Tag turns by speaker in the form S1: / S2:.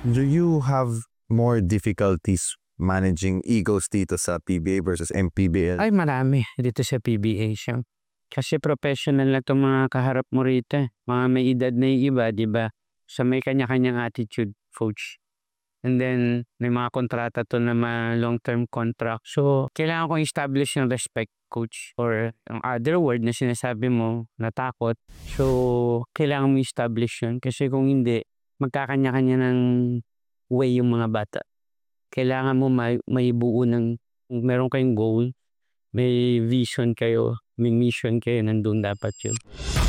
S1: Do you have more difficulties managing egos dito sa PBA versus MPBL?
S2: Ay marami dito sa PBA siya. Kasi professional na 'tong mga kaharap mo rito, eh. Mga may edad na yung iba, 'di ba? So may kanya-kanyang attitude, coach. And then may mga kontrata 'to na mga long-term contract. So kailangan kong establish yung respect, coach. Or ang other word na sinasabi mo na takot. So kailangan mo establish yun. Kasi kung hindi, magkakanya-kanya ng way yung mga bata. Kailangan mo may buo ng meron kayong goal, may vision kayo, may mission kayo, nandun dapat yun.